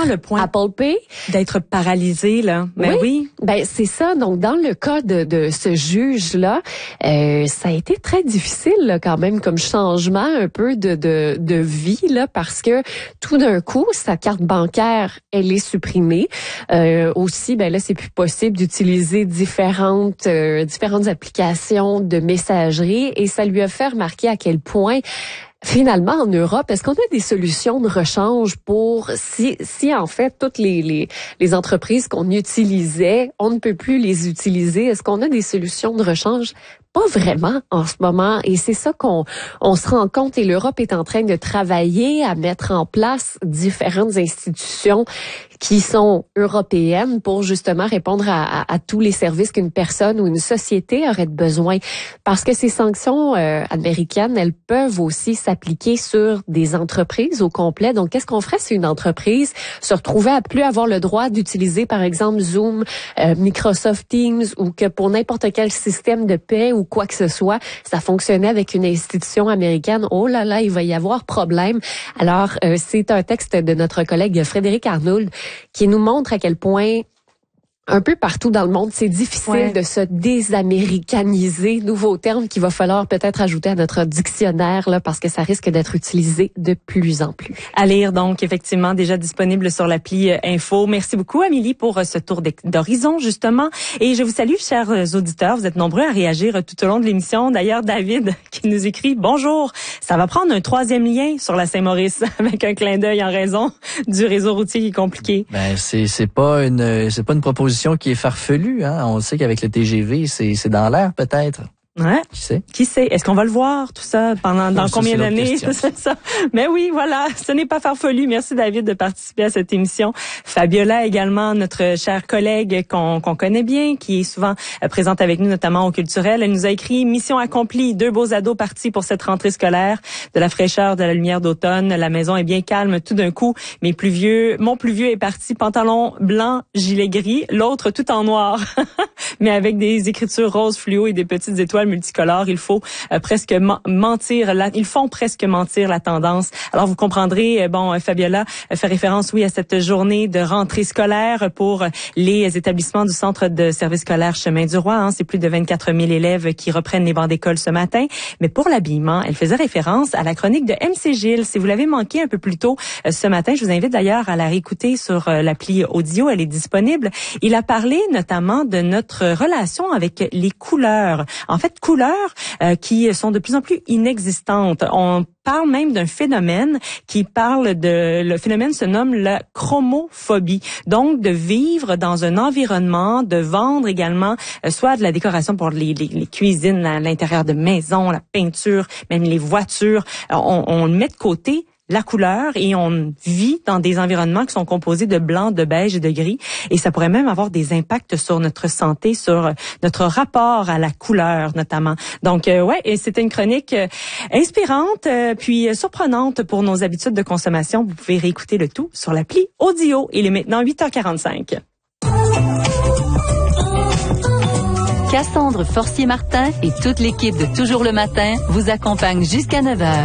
vraiment le point. Apple Pay. D'être paralysé, là. Mais oui. Ben, c'est ça. Donc, dans le cas de ce juge-là, ça a été très difficile, là, quand même, comme changement un peu de vie, là, parce que tout d'un coup, sa carte bancaire, elle est supprimée. Aussi, ben là, c'est plus possible d'utiliser différentes applications de messagerie, et ça lui a fait remarquer à quel point finalement, en Europe, est-ce qu'on a des solutions de rechange pour si en fait toutes les entreprises qu'on utilisait, on ne peut plus les utiliser? Est-ce qu'on a des solutions de rechange? Pas vraiment en ce moment, et c'est ça qu'on se rend compte, et l'Europe est en train de travailler à mettre en place différentes institutions qui sont européennes pour justement répondre à tous les services qu'une personne ou une société aurait besoin. Parce que ces sanctions américaines, elles peuvent aussi s'appliquer sur des entreprises au complet. Donc, qu'est-ce qu'on ferait si une entreprise se retrouvait à plus avoir le droit d'utiliser, par exemple, Zoom, Microsoft Teams, ou que pour n'importe quel système de paie ou quoi que ce soit, ça fonctionnait avec une institution américaine? Oh là là, il va y avoir problème. Alors, c'est un texte de notre collègue Frédéric Arnould qui nous montre à quel point un peu partout dans le monde, c'est difficile de se désaméricaniser, nouveau terme qu'il va falloir peut-être ajouter à notre dictionnaire, là, parce que ça risque d'être utilisé de plus en plus. À lire donc, effectivement, déjà disponible sur l'appli Info. Merci beaucoup, Amélie, pour ce tour d'horizon, justement. Et je vous salue, chers auditeurs. Vous êtes nombreux à réagir tout au long de l'émission. D'ailleurs, David, qui nous écrit: bonjour, ça va prendre un 3e lien sur la Saint-Maurice, avec un clin d'œil en raison du réseau routier qui est compliqué. Ben, c'est pas une proposition qui est farfelue, hein. On sait qu'avec le TGV, c'est dans l'air, peut-être. Ouais. Qui sait? Est-ce qu'on va le voir, tout ça, dans combien d'années? C'est ça. Mais oui, voilà. Ce n'est pas farfelu. Merci, David, de participer à cette émission. Fabiola également, notre chère collègue qu'on connaît bien, qui est souvent présente avec nous, notamment au culturel. Elle nous a écrit: mission accomplie, 2 beaux ados partis pour cette rentrée scolaire, de la fraîcheur, de la lumière d'automne. La maison est bien calme tout d'un coup. Mon plus vieux est parti pantalon blanc, gilet gris, l'autre tout en noir. Mais avec des écritures roses fluo et des petites étoiles multicolores, il faut presque mentir. Ils font presque mentir la tendance. Alors vous comprendrez, Fabiola fait référence, oui, à cette journée de rentrée scolaire pour les établissements du centre de service scolaire Chemin du Roi. Hein. C'est plus de 24 000 élèves qui reprennent les bancs d'école ce matin. Mais pour l'habillement, elle faisait référence à la chronique de MC Gilles. Si vous l'avez manqué un peu plus tôt ce matin, je vous invite d'ailleurs à la réécouter sur l'appli audio. Elle est disponible. Il a parlé notamment de notre relation avec les couleurs. En fait, couleurs qui sont de plus en plus inexistantes. On parle même d'un phénomène le phénomène se nomme la chromophobie. Donc, de vivre dans un environnement, de vendre également, soit de la décoration pour les cuisines à l'intérieur de maisons, la peinture, même les voitures. On le met de côté, la couleur, et on vit dans des environnements qui sont composés de blanc, de beige et de gris, et ça pourrait même avoir des impacts sur notre santé, sur notre rapport à la couleur notamment. Donc et c'était une chronique inspirante puis surprenante pour nos habitudes de consommation. Vous pouvez réécouter le tout sur l'appli audio. Il est maintenant 8h45. Cassandre Forcier-Martin et toute l'équipe de Toujours le matin vous accompagnent jusqu'à 9h.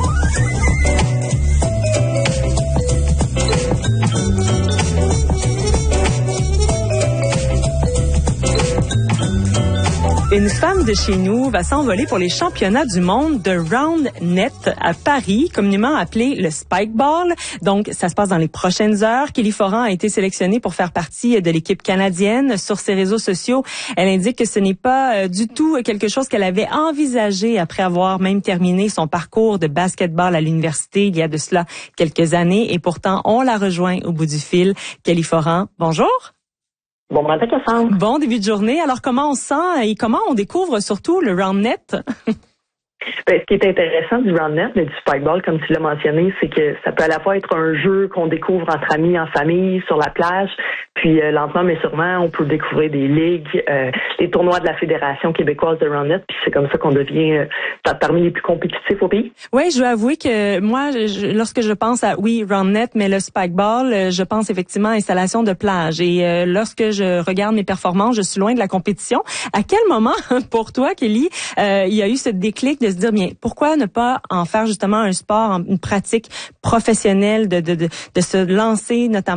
Une femme de chez nous va s'envoler pour les championnats du monde de Round Net à Paris, communément appelé le Spike Ball. Donc, ça se passe dans les prochaines heures. Kelly Foran a été sélectionnée pour faire partie de l'équipe canadienne. Sur ses réseaux sociaux, elle indique que ce n'est pas du tout quelque chose qu'elle avait envisagé après avoir même terminé son parcours de basketball à l'université il y a de cela quelques années. Et pourtant, on la rejoint au bout du fil. Kelly Foran, bonjour. Bon matin, Cassandre. Bon début de journée. Alors, comment on sent et comment on découvre surtout le Round Net? Ce qui est intéressant du Roundnet, mais du Spikeball, comme tu l'as mentionné, c'est que ça peut à la fois être un jeu qu'on découvre entre amis, en famille, sur la plage, puis lentement mais sûrement, on peut découvrir des ligues, les tournois de la Fédération québécoise de Roundnet, puis c'est comme ça qu'on devient parmi les plus compétitifs au pays. Oui, je dois avouer que moi, lorsque je pense à, Roundnet, mais le Spikeball, je pense effectivement à installation de plage. Et lorsque je regarde mes performances, je suis loin de la compétition. À quel moment, pour toi, Kelly, il y a eu ce déclic de se dire, bien, pourquoi ne pas en faire justement un sport, une pratique professionnelle, de se lancer notamment